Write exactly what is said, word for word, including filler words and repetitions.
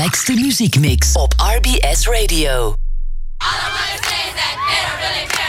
wekelijkste muziekmix op R B S Radio. All I wanna say is that they don't really care.